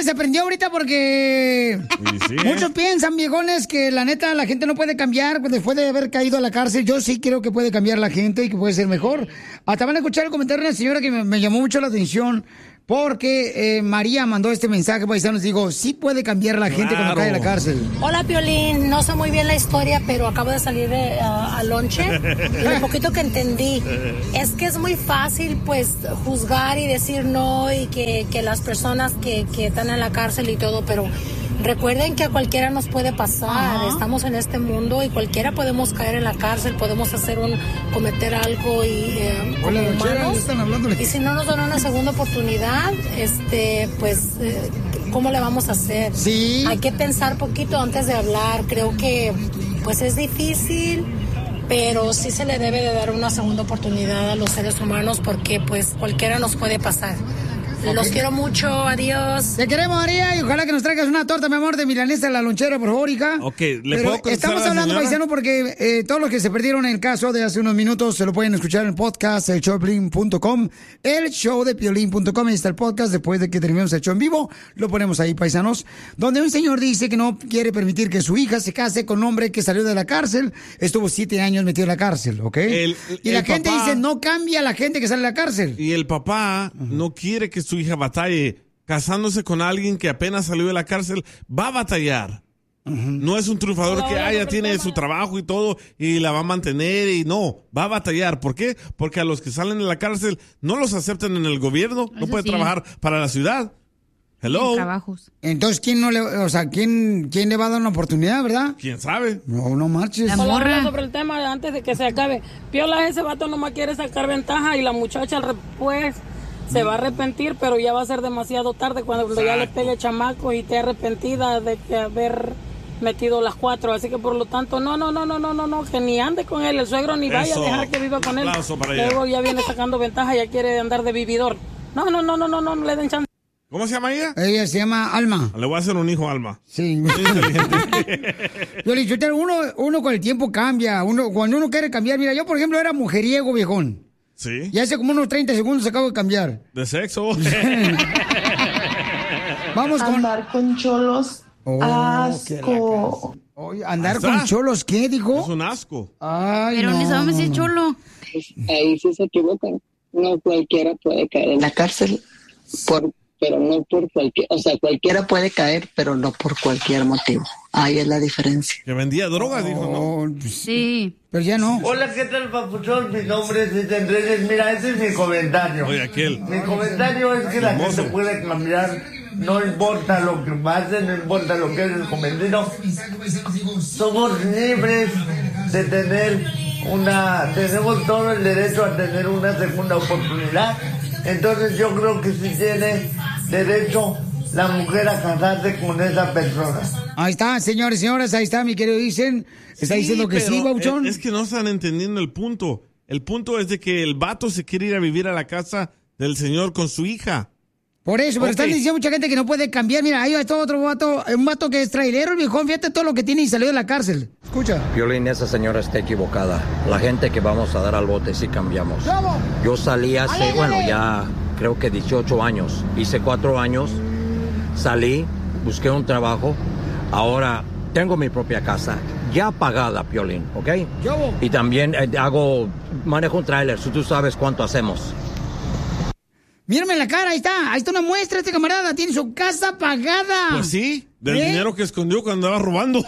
gente se prendió ahorita porque sí, muchos piensan, viejones, que la neta la gente no puede cambiar después de haber caído a la cárcel. Yo sí creo que puede cambiar la gente y que puede ser mejor. Hasta van a escuchar el comentario de una señora que me llamó mucho la atención porque María mandó este mensaje, paisanos, digo, sí puede cambiar la gente cuando cae a la cárcel. Hola, Piolín, no sé muy bien la historia, pero acabo de salir al lonche y lo poquito que entendí es que es muy fácil, pues, juzgar y decir no y que las personas que están en la cárcel y todo, pero recuerden que a cualquiera nos puede pasar. Ajá. Estamos en este mundo y cualquiera podemos caer en la cárcel, podemos cometer algo y como humanos. Y si no nos dan una segunda oportunidad, pues ¿cómo le vamos a hacer? Sí. Hay que pensar poquito antes de hablar. Creo que pues es difícil, pero sí se le debe de dar una segunda oportunidad a los seres humanos porque pues cualquiera nos puede pasar. Okay. Los quiero mucho, adiós. Te queremos, María, y ojalá que nos traigas una torta, mi amor, de milanesa de la lonchera, por favor, hija. Ok, ¿le puedo contestar estamos a la hablando, señora? paisano, porque todos los que se perdieron el caso de hace unos minutos se lo pueden escuchar en el podcast, elshowdepiolín.com, elshowdepiolín.com, ahí está el podcast, después de que terminemos el show en vivo, lo ponemos ahí, paisanos, donde un señor dice que no quiere permitir que su hija se case con un hombre que salió de la cárcel, estuvo 7 años metido en la cárcel, ¿ok? Y la gente dice, no cambia a la gente que sale de la cárcel. Y el papá no quiere que su hija batalle. Casándose con alguien que apenas salió de la cárcel, va a batallar. No es un triunfador que ya tiene su trabajo y todo y la va a mantener y no, va a batallar. ¿Por qué? Porque a los que salen de la cárcel no los aceptan en el gobierno, no puede trabajar para la ciudad. Hello. Entonces, ¿quién le va a dar una oportunidad, verdad? ¿Quién sabe? No marches. Hola, sobre el tema antes de que se acabe. Piola, ese vato nomás quiere sacar ventaja y la muchacha pues se va a arrepentir, pero ya va a ser demasiado tarde cuando ya le pegue chamaco y esté arrepentida de que haber metido las 4. Así que por lo tanto, no, que ni ande con él, el suegro ni vaya a dejar que viva con él. Luego ya viene sacando ventaja, ya quiere andar de vividor. No le den chance. ¿Cómo se llama ella? Ella se llama Alma. Le voy a hacer un hijo a Alma. Sí. Yo le digo, uno con el tiempo cambia. Cuando uno quiere cambiar, mira, yo por ejemplo era mujeriego, viejón. Sí. Y hace como unos 30 segundos acabo de cambiar. De sexo. Vamos con... Andar con cholos. Asco. Andar con cholos, ¿qué dijo? Es un asco. Ay, pero ni sabemos si es cholo. Ahí sí se equivocan. No cualquiera puede caer en la cárcel pero no por cualquier, o sea, cualquiera puede caer, pero no por cualquier motivo. Ahí es la diferencia. Que vendía droga, dijo, ¿no? Sí. Pero ya no. Hola, ¿qué tal, papuchón? Mi nombre es Ethan Reyes. Mira, ese es mi comentario. Oye, aquel. Mi comentario es que la gente puede cambiar, no importa lo que pase, no importa lo que es cometido. Somos libres de tenemos todo el derecho a tener una segunda oportunidad. Entonces yo creo que sí tiene derecho la mujer a casarse con esa persona. Ahí está, señores y señoras, ahí está, mi querido Dicen. Está diciendo que sí, Bauchón. Es que no están entendiendo el punto. El punto es de que el vato se quiere ir a vivir a la casa del señor con su hija. Por eso, pero están diciendo mucha gente que no puede cambiar. Mira, ahí está otro vato, un vato que es trailero, el viejón, fíjate todo lo que tiene y salió de la cárcel. Escucha. Piolín, esa señora está equivocada. La gente que vamos a dar al bote sí cambiamos. Yo salí hace, ya creo que 18 años. Hice 4 años, salí, busqué un trabajo. Ahora tengo mi propia casa, ya pagada, Piolín, ¿ok? Y también manejo un tráiler, si tú sabes cuánto hacemos. Mírame la cara, ahí está una muestra, este camarada tiene su casa pagada. Pues sí, del dinero que escondió cuando andaba robando.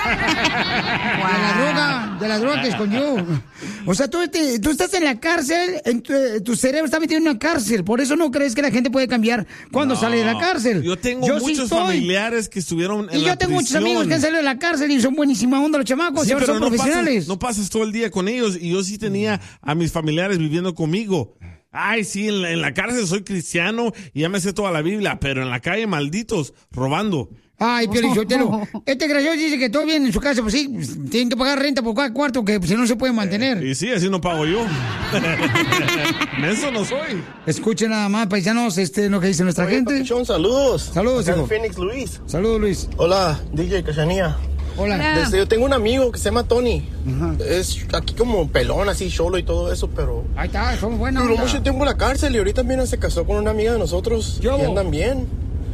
De la droga que escondió. O sea, tú estás en la cárcel, tu cerebro está metido en una cárcel, por eso no crees que la gente puede cambiar cuando sale de la cárcel. Yo tengo muchos familiares que estuvieron en la prisión. Y yo tengo muchos amigos que han salido de la cárcel y son buenísima onda los chamacos, y ahora son profesionales. No pasas todo el día con ellos, y yo sí tenía a mis familiares viviendo conmigo. Ay, sí, en la cárcel soy cristiano y ya me sé toda la Biblia, pero en la calle, malditos, robando. Ay, Piolichotelo, este gracioso dice que todo bien en su casa, pues sí, tienen que pagar renta por cada cuarto, que si no se puede mantener. Y sí, así no pago yo. Eso no soy. Escuchen nada más, paisanos, lo que dice nuestra gente. Papuchón, saludos. Saludos, hijo. Phoenix, Luis. Saludos, Luis. Hola, DJ Cachanía. Hola. Yo tengo un amigo que se llama Tony. Es aquí como pelón, así, cholo y todo eso, pero... Ahí está, son buenos. Duró mucho tiempo en la cárcel y ahorita también se casó con una amiga de nosotros. Y andan bien.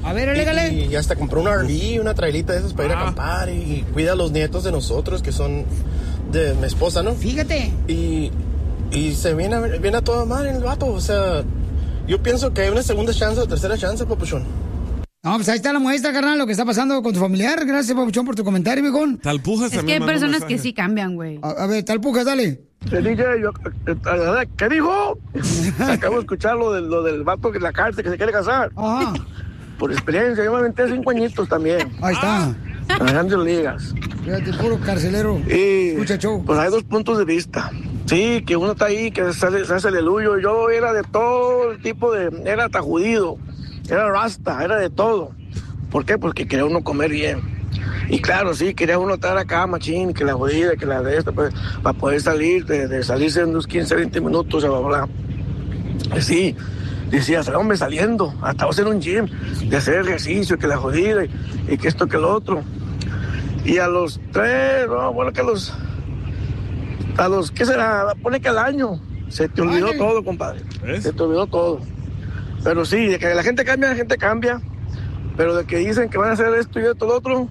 A ver, elégale. Y hasta compró un RV, una trailita de esas para ir a acampar y cuida a los nietos de nosotros, que son de mi esposa, ¿no? Fíjate. Y se viene a toda madre el vato, o sea, yo pienso que hay una segunda chance o tercera chance, papuchón. No, pues ahí está la muestra, carnal, lo que está pasando con tu familiar. Gracias, papuchón, por tu comentario, viejón. Talpujas es que hay personas que sí cambian, güey. A ver, Talpujas, dale. DJ, ¿qué dijo? Acabo de escuchar lo del vato que en la cárcel que se quiere casar. Ajá. Por experiencia, yo me aventé 5 añitos también. Ahí está. En las grandes ligas. Fíjate, puro carcelero. Y muchacho. Pues hay dos puntos de vista. Sí, que uno está ahí, que se hace aleluyo. Yo era de todo el tipo era tajudido, era rasta, era de todo. ¿Por qué? Porque quería uno comer bien. Y claro, sí, quería uno estar acá, machín, que la jodida, que la de esta, pues, para poder salir, de salirse en unos 15, 20 minutos, bla, bla, bla. Sí, decía, hombre, saliendo, hasta hacer un gym, de hacer ejercicio, que la jodida, y que esto, que lo otro. Y a los 3, no, bueno, que a los, ¿qué será? Pone que al año, se te olvidó todo, compadre. Se te olvidó todo. Pero sí, de que la gente cambia, pero de que dicen que van a hacer esto y esto, lo otro,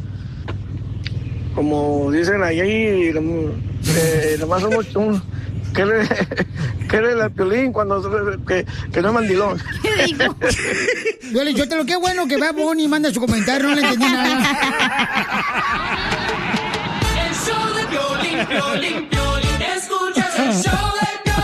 como dicen ahí, nomás somos un... ¿Qué eres el Piolín cuando que no es mandilón? ¿Qué dijo? Yo te lo que bueno que vea Bonnie y manda su comentario, no le entendí nada. El show de Piolín, escuchas el show de Piolín.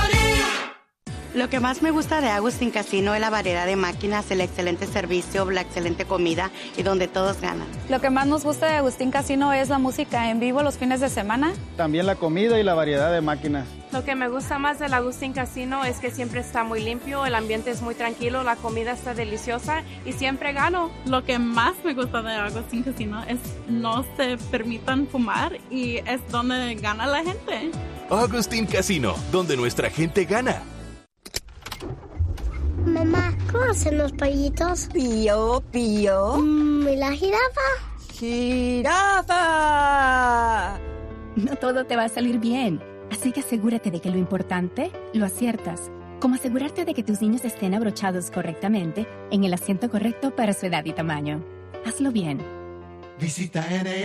Lo que más me gusta de Agustín Casino es la variedad de máquinas, el excelente servicio, la excelente comida y donde todos ganan. Lo que más nos gusta de Agustín Casino es la música en vivo los fines de semana. También la comida y la variedad de máquinas. Lo que me gusta más del Agustín Casino es que siempre está muy limpio, el ambiente es muy tranquilo, la comida está deliciosa y siempre gano. Lo que más me gusta de Agustín Casino es no se permitan fumar y es donde gana la gente. Agustín Casino, donde nuestra gente gana. Mamá, ¿cómo hacen los pollitos? Pío, pío. ¿Y la jirafa? ¡Jirafa! No todo te va a salir bien, así que asegúrate de que lo importante lo aciertas, como asegurarte de que tus niños estén abrochados correctamente en el asiento correcto para su edad y tamaño. Hazlo bien. Visita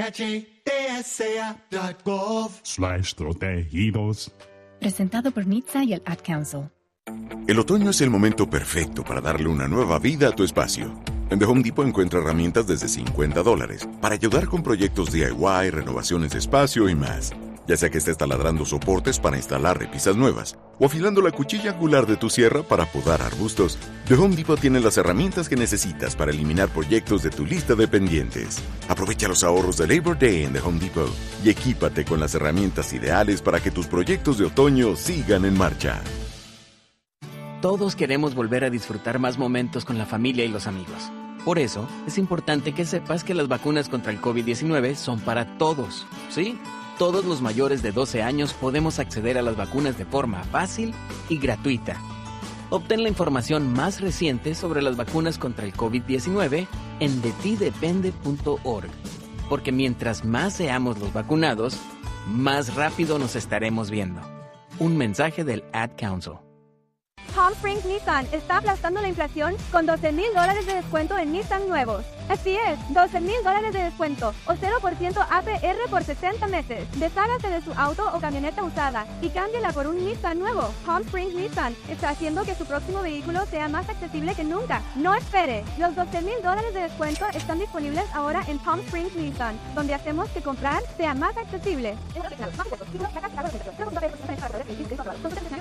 NHTSA.gov/protegidos. Presentado por NHTSA y el Ad Council. El otoño es el momento perfecto para darle una nueva vida a tu espacio. En The Home Depot encuentra herramientas desde $50 para ayudar con proyectos DIY, renovaciones de espacio y más. Ya sea que estés taladrando soportes para instalar repisas nuevas o afilando la cuchilla angular de tu sierra para podar arbustos, The Home Depot tiene las herramientas que necesitas para eliminar proyectos de tu lista de pendientes. Aprovecha los ahorros de Labor Day en The Home Depot y equípate con las herramientas ideales para que tus proyectos de otoño sigan en marcha. Todos queremos volver a disfrutar más momentos con la familia y los amigos. Por eso, es importante que sepas que las vacunas contra el COVID-19 son para todos, ¿sí? Todos los mayores de 12 años podemos acceder a las vacunas de forma fácil y gratuita. Obtén la información más reciente sobre las vacunas contra el COVID-19 en detidepende.org, porque mientras más seamos los vacunados, más rápido nos estaremos viendo. Un mensaje del Ad Council. Palm Springs Nissan está aplastando la inflación con $12,000 de descuento en Nissan nuevos. Así es, $12,000 de descuento o 0% APR por 60 meses. Deshágase de su auto o camioneta usada y cámbiala por un Nissan nuevo. Palm Springs Nissan está haciendo que su próximo vehículo sea más accesible que nunca. No espere, los $12,000 de descuento están disponibles ahora en Palm Springs Nissan, donde hacemos que comprar sea más accesible.